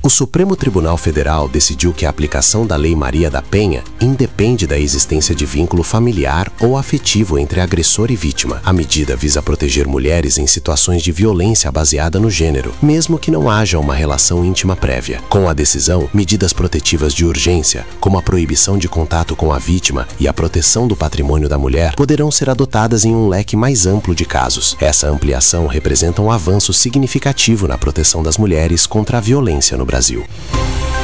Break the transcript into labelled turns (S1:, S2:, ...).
S1: O Supremo Tribunal Federal decidiu que a aplicação da Lei Maria da Penha independe da existência de vínculo familiar ou afetivo entre agressor e vítima. A medida visa proteger mulheres em situações de violência baseada no gênero, mesmo que não haja uma relação íntima prévia. Com a decisão, medidas protetivas de urgência, como a proibição de contato com a vítima e a proteção do patrimônio da mulher, poderão ser adotadas em um leque mais amplo de casos. Essa ampliação representa um avanço significativo na proteção das mulheres contra a violência no Brasil.